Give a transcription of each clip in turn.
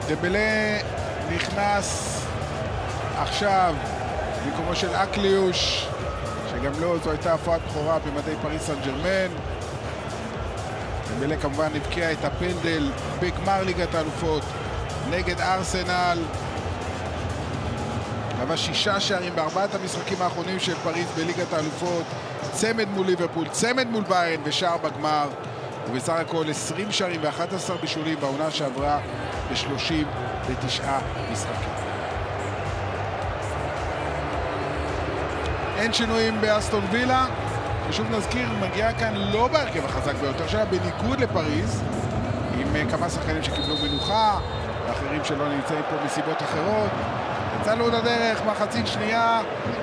דמבלה נכנס עכשיו במקומו של אקליוש, שגם לו זו הייתה הפרעת בכורה במדי פריס סן ז'רמן. דמבלה כמובן הבקיע את הפנדל בגמר ליגת האלופות נגד ארסנל. אבל 6 שערים בארבעת המשחקים האחרונים של פריז בליגת האלופות, צמד מול ליברפול, צמד מול ביירן ושער בגמר, ובסך הכל 20 שערים ו11 בישולים בעונה שעברה ב-39 משחקים. אין שינויים באסטון וילה, ושוב נזכיר, מגיעה כאן לא בהרכב החזק ביותר שלה, בניגוד לפריז, עם כמה שחקנים שקיבלו מנוחה, ואחרים שלא נמצאים פה מסיבות אחרות. יצאנו לדרך, מחצית שנייה.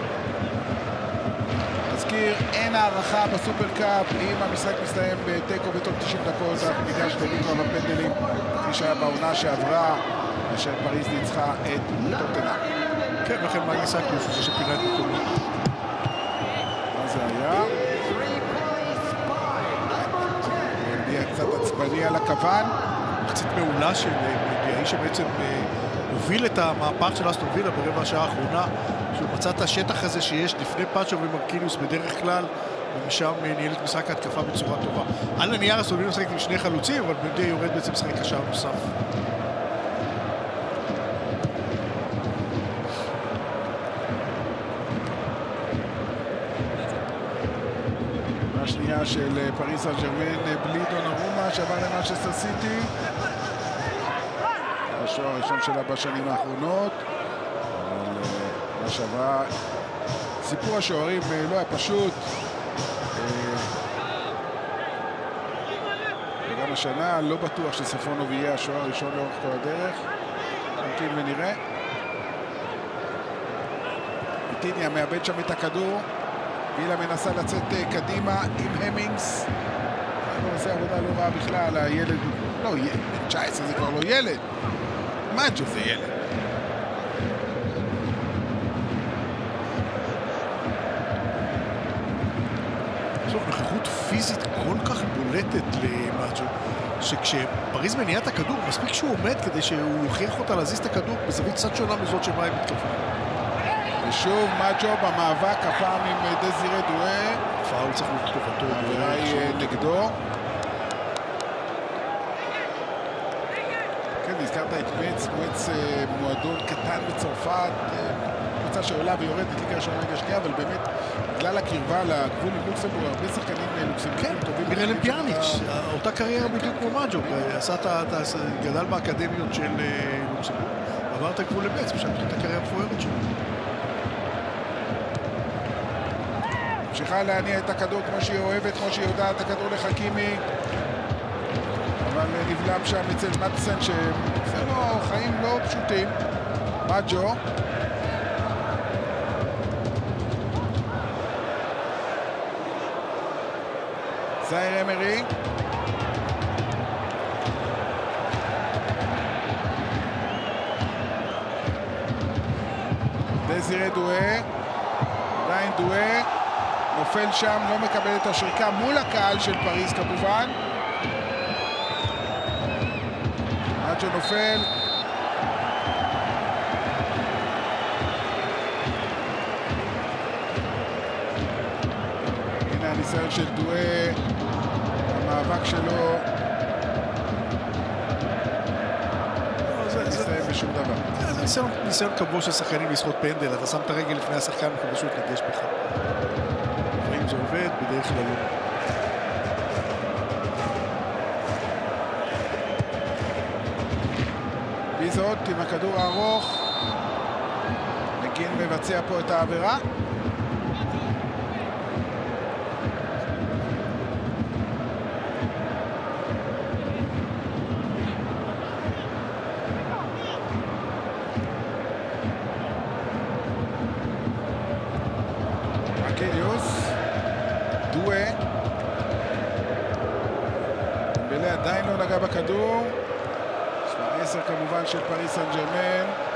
נזכיר, אין הערכה בסופרקאפ, אם המשחק מסתיים בטקו בתוך 90 דקות, אנחנו ניגש לביטרון הפנדלים, כפי שהיה בעונה שעברה, אשר פריז ניצחה את טוטנהאם. כן, לכן מגנס אקליוש, זה שפינה את מקומו. מה זה היה? נהיה קצת עצבני על הכוון. מחצית מעולה של דיאי שבעצם הוביל את המהפך של אסטון וילה ברבע השעה האחרונה, שהוא מצא את השטח הזה שיש לפני פאצ'ו ומרקינוס בדרך כלל, ומשם ניהל את משחק ההתקפה בצורה טובה. על הנייר אסטון וילה משחק עם 2 חלוצים, אבל בנדי יורד בעצם משחק קשר נוסף. השנייה של פריס סן ז'רמן בלי דונרומה שעבר למנצ'סטר סיטי. השוער הראשון שלה בשנים האחרונות. אבל מה שעברה, סיפור השוערים לא היה פשוט. וגם השנה לא בטוח שספונוב יהיה השוער הראשון לאורך כל הדרך. נמתין ונראה. ויטיניה מאבד שם את הכדור. וילה מנסה לצאת קדימה עם המינגס. הוא עושה עבודה לא רעה בכלל, הילד, לא, 19 זה כבר לא ילד. מג'ו זה ילד. זו נוכחות פיזית כל כך בולטת למג'ו, שכשפריז מניעה את הכדור, מספיק שהוא עומד כדי שהוא יוכיח אותה להזיז את הכדור בזווית קצת שונה מזאת שבה הם מתקפים. ושוב מג'ו במאבק הפעם עם דזירה דואה. פאול צריך לתקופתו. העבירה היא נגדו. כן, נזכרת את מץ מועדון קטן בצרפת, קבוצה שעולה ויורדת ליגה ראשונה ליגה שנייה, אבל באמת בגלל הקרבה לגבול עם לוקסמבורג, הרבה שחקנים לוקסמבורג טובים. מירלם פיאניץ', אותה קריירה בדיוק כמו מג'ו, גדל באקדמיות של לוקסמבורג, עבר את הגבול למץ, ושם את הקריירה המפוארת שלו. ממשיכה להניע את הכדור כמו שהיא אוהבת, כמו שהיא יודעת, הכדור לחכימי, אבל נבלם שם אצל מדסן, שזה לא, חיים לא פשוטים. מג'ו זאיר אמרי, דזירה דואה, עדיין דואה נופל שם, לא מקבל את השריקה מול הקהל של פריז כמובן. מג'ו נופל. הנה הניסיון של דואה, המאבק שלו מסתיים בשום דבר. זה ניסיון קבוע של שחקנים לסחוט פנדל, אתה שם את הרגל לפני השחקן וכבשו להתנגש בך. ואם זה עובד, בדרך כלל לא. ביזות עם הכדור הארוך, מגין מבצע פה את העבירה. מקליוס, דואה, דמבלה עדיין לא נגע בכדור. 10 כמובן של פריס סן ז'רמן.